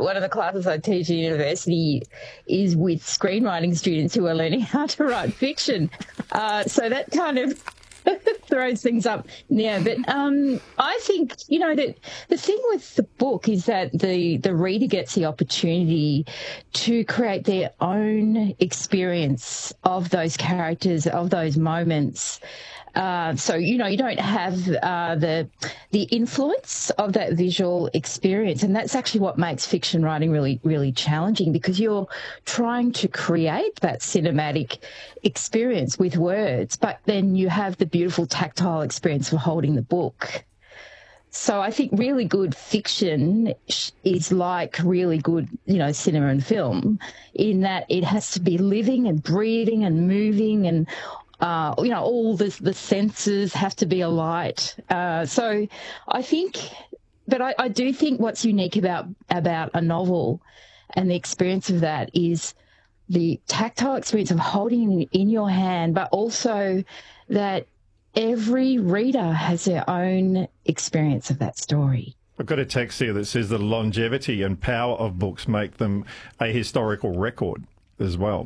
one of the classes I teach at university is with screenwriting students who are learning how to write fiction. So that kind of throws things up. Yeah, but I think, that the thing with the book is that the reader gets the opportunity to create their own experience of those characters, of those moments. So, you don't have the influence of that visual experience. And that's actually what makes fiction writing really, really challenging, because you're trying to create that cinematic experience with words, but then you have the beautiful tactile experience of holding the book. So I think really good fiction is like really good, cinema and film, in that it has to be living and breathing and moving, and all the senses have to be alight. So I think, but I do think what's unique about a novel and the experience of that is the tactile experience of holding it in your hand, but also that every reader has their own experience of that story. I've got a text here that says the longevity and power of books make them a historical record as well.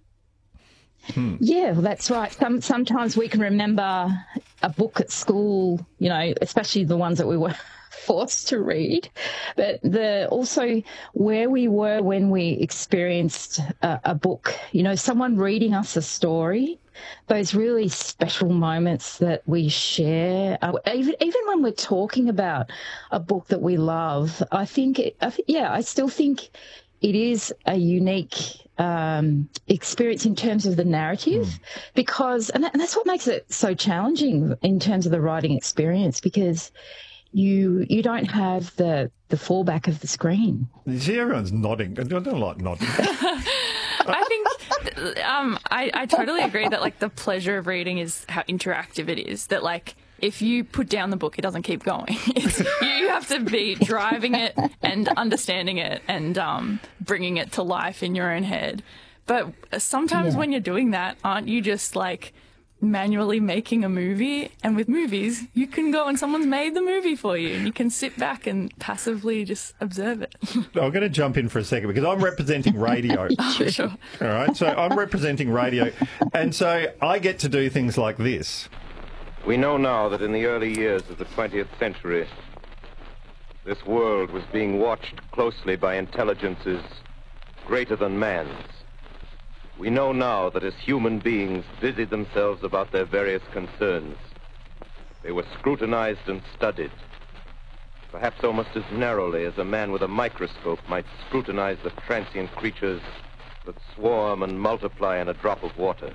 Yeah, well, that's right. Sometimes we can remember a book at school, especially the ones that we were forced to read, but also where we were when we experienced a book, someone reading us a story, those really special moments that we share, even when we're talking about a book that we love. I still think it is a unique experience in terms of the narrative, because, and that's what makes it so challenging in terms of the writing experience, because you don't have the fallback of the screen. You see, everyone's nodding. I don't like nodding. I think I totally agree that like the pleasure of reading is how interactive it is. That like if you put down the book, it doesn't keep going. You have to be driving it and understanding it and bringing it to life in your own head. But sometimes when you're doing that, aren't you just like manually making a movie? And with movies, you can go and someone's made the movie for you and you can sit back and passively just observe it. I'm going to jump in for a second because I'm representing radio. Sure. All right, so I'm representing radio, and so I get to do things like this. We know now that in the early years of the 20th century, this world was being watched closely by intelligences greater than man's. We know now that as human beings busied themselves about their various concerns, they were scrutinized and studied, perhaps almost as narrowly as a man with a microscope might scrutinize the transient creatures that swarm and multiply in a drop of water.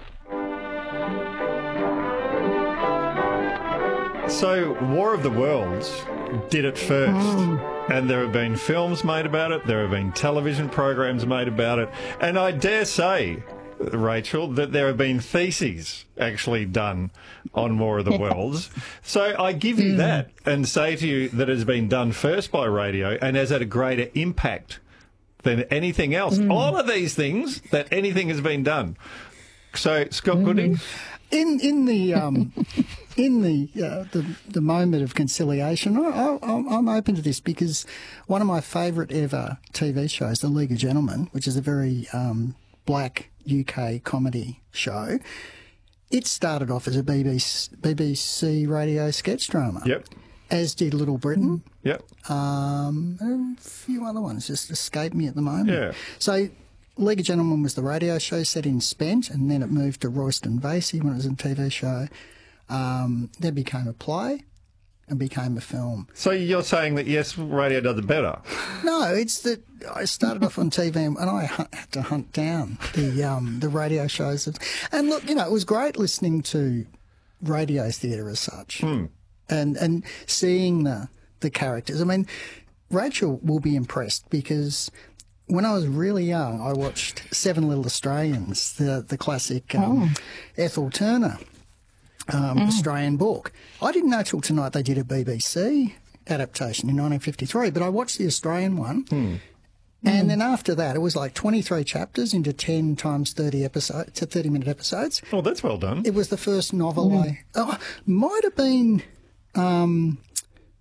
So, War of the Worlds did it first. And there have been films made about it, there have been television programs made about it, and I dare say, Rachel, that there have been theses actually done on War of the Worlds. So I give you that and say to you that it has been done first by radio and has had a greater impact than anything else. All of these things, that anything has been done. So, Scott Gooding? In the moment of conciliation, I'm open to this, because one of my favourite ever TV shows, The League of Gentlemen, which is a very black UK comedy show, it started off as a BBC radio sketch drama. Yep. As did Little Britain. Yep. A few other ones just escape me at the moment. Yeah. So League of Gentlemen was the radio show set in Spent, and then it moved to Royston Vasey when it was a TV show. Then became a play and became a film. So you're saying that, yes, radio does it better? No, it's that I started off on TV and I had to hunt down the radio shows. And look, it was great listening to radio theatre as such and seeing the characters. I mean, Rachel will be impressed, because when I was really young, I watched Seven Little Australians, the classic Ethel Turner Australian book. I didn't know till tonight they did a BBC adaptation in 1953, but I watched the Australian one. And then after that, it was like 23 chapters into 10 times 30 episodes, to 30-minute episodes. Oh, that's well done. It was the first novel might have been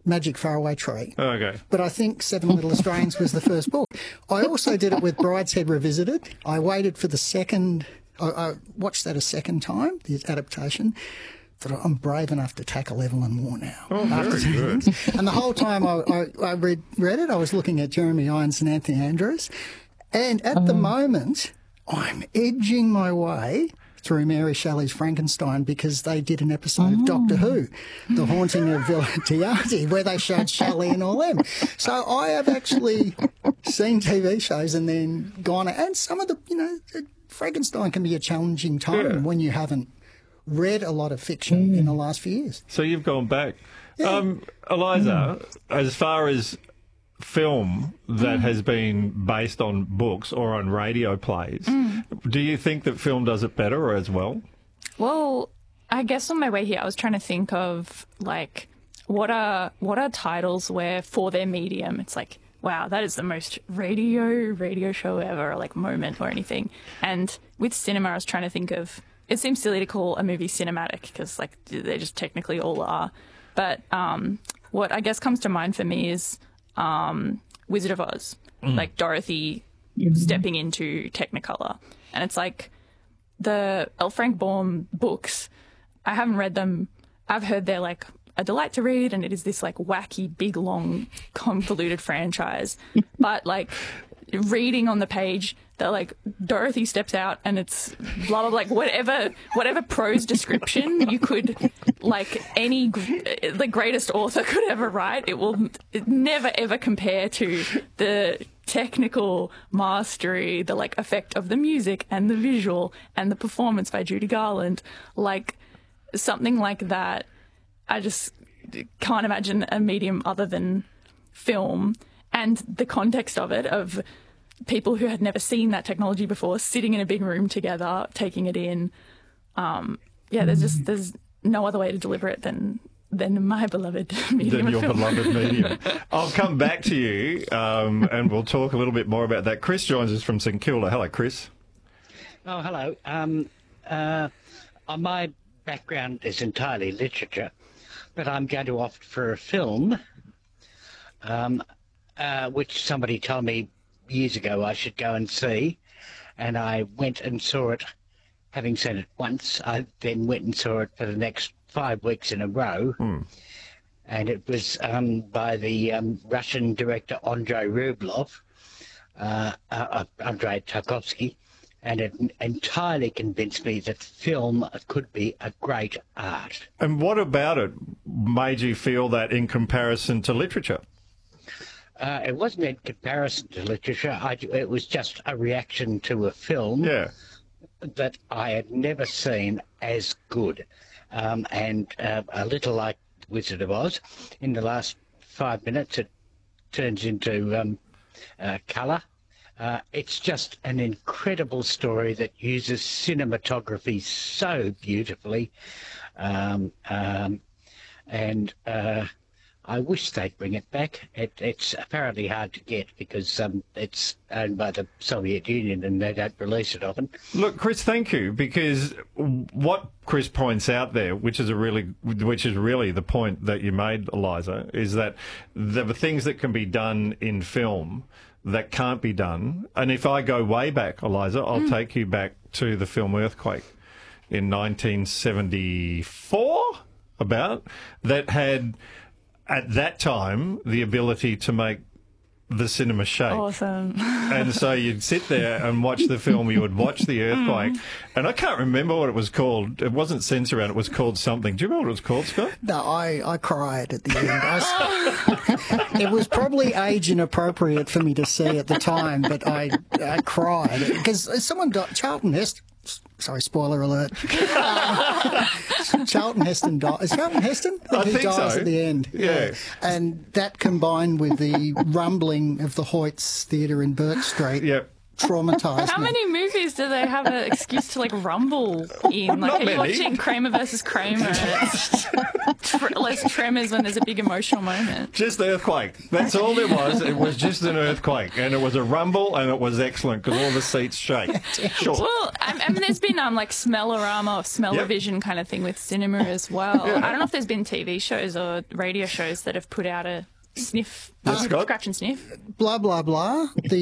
Magic Faraway Tree. Okay. But I think Seven Little Australians was the first book. I also did it with Brideshead Revisited. I waited for the second... I watched that a second time, the adaptation. Thought, I'm brave enough to tackle Evelyn Waugh now. Oh, very good. And the whole time I read it, I was looking at Jeremy Irons and Anthony Andrews. And at the moment, I'm edging my way through Mary Shelley's Frankenstein because they did an episode of Doctor Who, The Haunting of Villa Tiati, where they showed Shelley and all them. So I have actually seen TV shows and then gone, and some of the, Frankenstein can be a challenging time when you haven't read a lot of fiction in the last few years. So you've gone back. Eliza, as far as film that has been based on books or on radio plays, do you think that film does it better or as well? Well, I guess on my way here, I was trying to think of, like, what are titles where for their medium, it's like, wow, that is the most radio show ever, like, moment or anything. And with cinema, I was trying to think of, it seems silly to call a movie cinematic because, like, they just technically all are. But what I guess comes to mind for me is Wizard of Oz, like Dorothy stepping into Technicolor. And it's like the L. Frank Baum books, I haven't read them. I've heard they're like a delight to read, and it is this like wacky, big, long, convoluted franchise. But like reading on the page, they're like Dorothy steps out and it's blah blah, like whatever prose description you could, like the greatest author could ever write, it never ever compare to the technical mastery, the like effect of the music and the visual and the performance by Judy Garland. Like something like that, I just can't imagine a medium other than film, and the context of it, of people who had never seen that technology before sitting in a big room together, taking it in. There's no other way to deliver it than my beloved medium. Than your beloved medium. I'll come back to you and we'll talk a little bit more about that. Chris joins us from St Kilda. Hello, Chris. Oh, hello. My background is entirely literature, but I'm going to opt for a film, which somebody told me years ago I should go and see, and I went and saw it. Having seen it once, I then went and saw it for the next 5 weeks in a row, and it was by the Russian director Andrei Rublev, Andrei Tarkovsky, and it entirely convinced me that film could be a great art. And what about it made you feel that in comparison to literature? It wasn't in comparison to literature. It was just a reaction to a film that I had never seen as good. And a little like Wizard of Oz, in the last 5 minutes it turns into colour. It's just an incredible story that uses cinematography so beautifully. I wish they'd bring it back. It's apparently hard to get because it's owned by the Soviet Union and they don't release it often. Look, Chris, thank you, because what Chris points out there, which is really the point that you made, Eliza, is that there are things that can be done in film that can't be done. And if I go way back, Eliza, I'll take you back to the film Earthquake in 1974, that had, at that time, the ability to make the cinema shake. Awesome. And so you'd sit there and watch the film, you would watch the earthquake, and I can't remember what it was called. It wasn't Sensorround, it was called something. Do you remember what it was called, Scott? No, I cried at the end. It was probably age inappropriate for me to see at the time, but I cried. Because someone died, Charlton Heston. Sorry, spoiler alert. Charlton Heston dies. Is Charlton Heston? I think dies so. At the end. Yeah. And that combined with the rumbling of the Hoyts Theatre in Bourke Street. Yep. traumatised How me. many movies do they have an excuse to like rumble in? Like, are you watching Kramer versus Kramer? And it's less tremors when there's a big emotional moment. Just earthquake. That's all there was. It was just an earthquake, and it was a rumble, and it was excellent because all the seats shake. Sure. Well, I mean, there's been like Smell-O-Rama or Smell-O-Vision kind of thing with cinema as well. I don't know if there's been TV shows or radio shows that have put out a sniff, scratch and sniff. Blah, blah, blah.